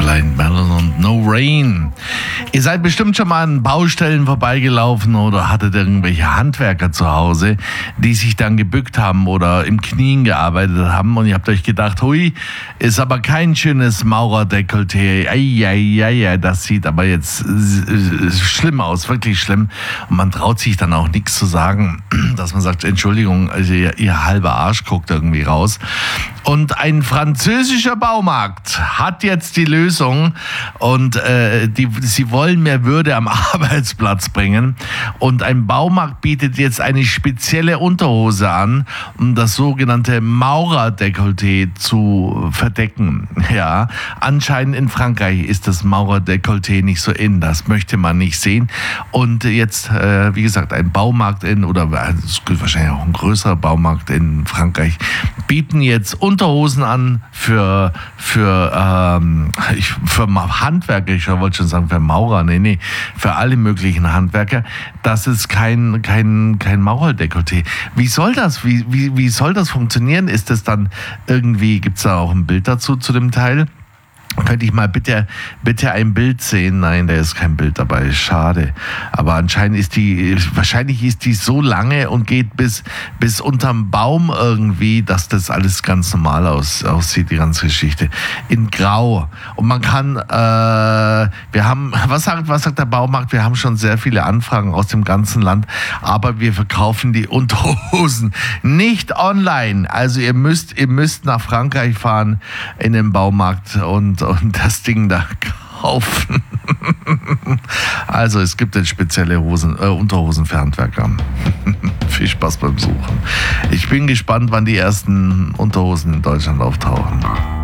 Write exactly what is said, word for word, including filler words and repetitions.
Blind Melon und No Rain. Ihr seid bestimmt schon mal an Baustellen vorbeigelaufen oder hattet irgendwelche Handwerker zu Hause, die sich dann gebückt haben oder im Knien gearbeitet haben und ihr habt euch gedacht, hui, ist aber kein schönes Maurerdekolleté. Eieiei, das sieht aber jetzt schlimm aus, wirklich schlimm. Und man traut sich dann auch nichts zu sagen, dass man sagt, Entschuldigung, also ihr, ihr halber Arsch guckt irgendwie raus. Und ein französischer Baumarkt hat jetzt die Lösung und äh, die, sie wollen mehr Würde am Arbeitsplatz bringen. Und ein Baumarkt bietet jetzt eine spezielle Unterhose an, um das sogenannte Maurerdekolleté zu verdecken. Ja, anscheinend in Frankreich ist das Maurerdekolleté nicht so in. Das möchte man nicht sehen. Und jetzt, äh, wie gesagt, ein Baumarkt in, oder es gibt wahrscheinlich auch ein größerer Baumarkt in Frankreich, bieten jetzt Unterhosen an für, für, ähm, ich, für Handwerker, ich wollte schon sagen für Maurer, nee, nee, für alle möglichen Handwerker. Das ist kein, kein, kein Maurerdekolleté. Wie soll das, wie, wie, wie soll das funktionieren? Ist das dann irgendwie, gibt es da auch ein Bild dazu zu dem Teil? Könnte ich mal bitte, bitte ein Bild sehen? Nein, da ist kein Bild dabei. Schade. Aber anscheinend ist die, wahrscheinlich ist die so lange und geht bis, bis unterm Baum irgendwie, dass das alles ganz normal aus, aussieht, die ganze Geschichte. In Grau. Und man kann, äh, wir haben, was sagt, was sagt der Baumarkt? Wir haben schon sehr viele Anfragen aus dem ganzen Land, aber wir verkaufen die Unterhosen nicht online. Also ihr müsst, ihr müsst nach Frankreich fahren in den Baumarkt und und das Ding da kaufen. Also es gibt jetzt spezielle Hosen, äh, Unterhosen für Handwerker. Viel Spaß beim Suchen. Ich bin gespannt, wann die ersten Unterhosen in Deutschland auftauchen.